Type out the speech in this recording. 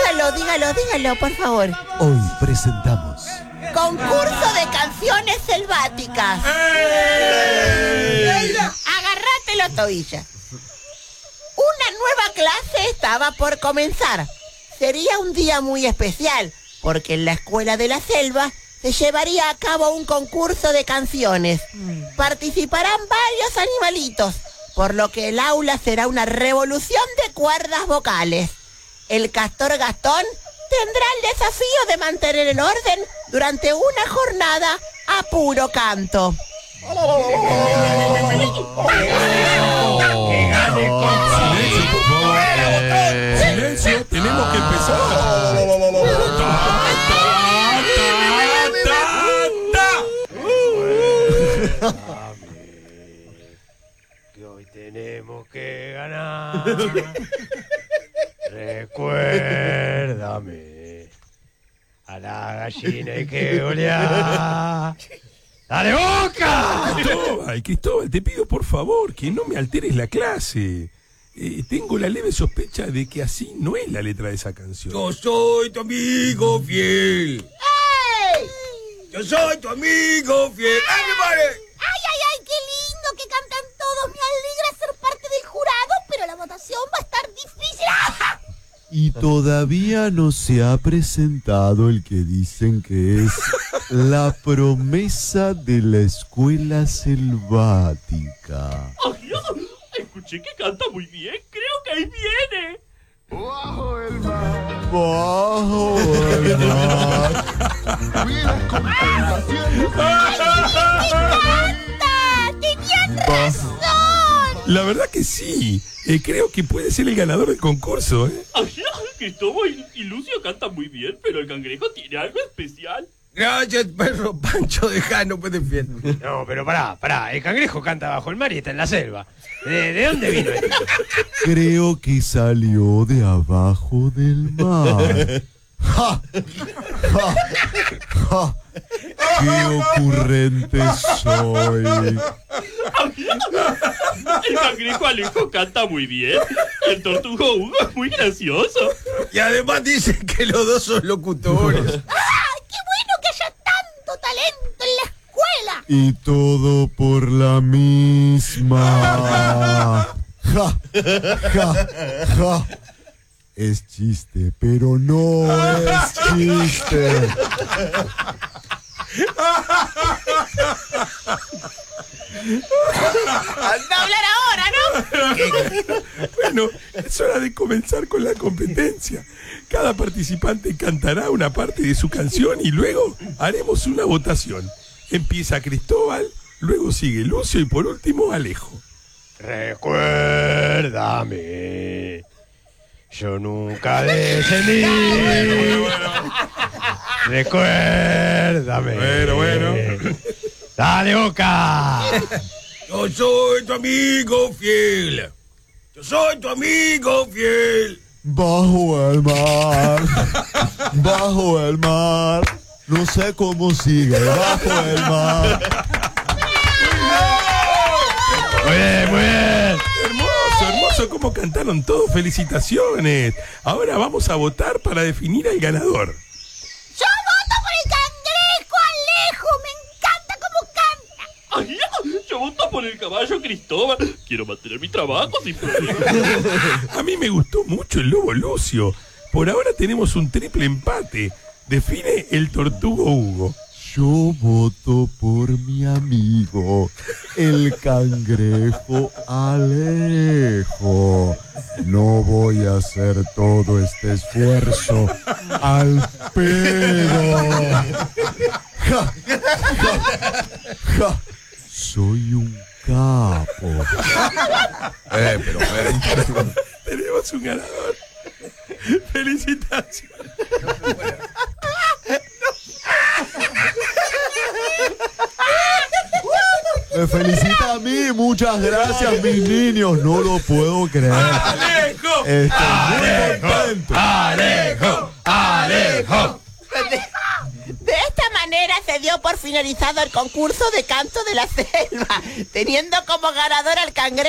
dígalo, por favor. Hoy presentamos Concurso de canciones selváticas. Agárratelo, Tobilla. Una nueva clase estaba por comenzar. Sería un día muy especial, porque en la escuela de la selva se llevaría a cabo un concurso de canciones. Participarán varios animalitos, por lo que el aula será una revolución de cuerdas vocales. El castor Gastón tendrá el desafío de mantener el orden durante una jornada a puro canto. Silencio, por favor. Silencio, tenemos que empezar. Que hoy tenemos que ganar. Recuérdame. A la gallina hay que golear. ¡Dale, Boca! Cristóbal, te pido por favor que no me alteres la clase. Tengo la leve sospecha de que así no es la letra de esa canción. Yo soy tu amigo fiel. ¡Ey! Yo soy tu amigo fiel. ¡Ay, mi madre! ¡Ay, qué lindo que cantan todos! Me alegra ser parte del jurado, pero la votación va a estar difícil. y todavía no se ha presentado el que dicen que es la promesa de la escuela selvática. ¡Ay, escuché que canta muy bien! ¡Creo que ahí viene! Bajo el mar. Bajo el mar. ¡Tenían razón! La verdad que sí. Creo que puede ser el ganador del concurso, ¿eh? ¡Ay, Cristóbal y Lucio cantan muy bien, pero el cangrejo tiene algo especial! Gracias, perro Pancho de Jano, pues defiendo. No, pero pará. El cangrejo canta bajo el mar y está en la selva. ¿De dónde vino esto? Creo que salió de abajo del mar. ¡Ja! ¡Ja! ¡Ja! ¡Qué ocurrente soy! El cangrejo Alejo canta muy bien. Y el tortugo Hugo es muy gracioso. Y además dicen que los dos son locutores. ¡Ah! ¡Qué bueno que haya tanto talento en la escuela! Y todo por la misma. ¡Ja! ¡Ja! ¡Ja! Es chiste, pero no es chiste. ¡Anda a hablar ahora, ¿no? Bueno, es hora de comenzar con la competencia. Cada participante cantará una parte de su canción y luego haremos una votación. Empieza Cristóbal, luego sigue Lucio y por último Alejo. Recuérdame. Yo nunca descendí. Recuérdame. Bueno. Dale, Boca. Yo soy tu amigo fiel. Yo soy tu amigo fiel. Bajo el mar. Bajo el mar. No sé cómo sigue. Bajo el mar. Muy bien. Hermoso cómo cantaron todos. Felicitaciones. Ahora vamos a votar para definir al ganador. ¡Yo voto por el cangrejo, Alejo! ¡Me encanta cómo canta! ¡Ay, yo voto por el caballo Cristóbal! Quiero mantener mi trabajo sin problema. A mí me gustó mucho el lobo Lucio. Por ahora tenemos un triple empate. Define el tortugo Hugo. Yo voto por mi amigo, el cangrejo Alejo. No voy a hacer todo este esfuerzo al pedo. Ja, ja, ja. Soy un capo. Pero. Tenemos un ganador. Felicitaciones. Me felicita a mí, muchas gracias mis niños, no lo puedo creer. ¡Alejo! Estoy muy contento. ¡Alejo! De esta manera se dio por finalizado el concurso de canto de la selva, teniendo como ganador al cangrejo